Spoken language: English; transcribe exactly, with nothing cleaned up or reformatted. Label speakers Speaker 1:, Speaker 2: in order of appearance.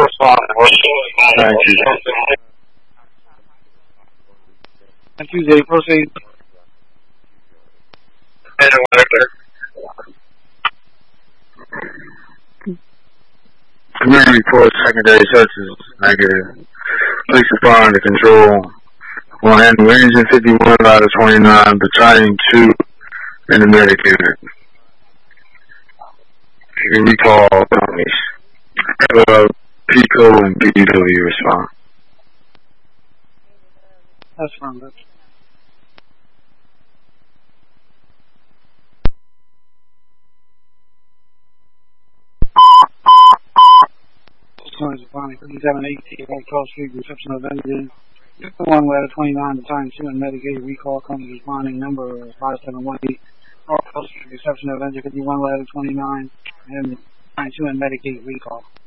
Speaker 1: Thank you.
Speaker 2: Thank you, Zay. Proceed.
Speaker 1: Community report, secondary searches, negative. Police respond to control. Will handle engine fifty-one out of twenty-nine, battalion two in the medic unit. You recall companies. Uh, PICO and B W respond.
Speaker 2: That's fine, that's fifty-seven eighteen on Cross Street, reception of Vendors. one ladder twenty-nine, battalion two and medicated recall, company responding number five seven one eight. Cross Street, reception of Vendors fifty-one ladder twenty-nine and battalion two and medicated recall.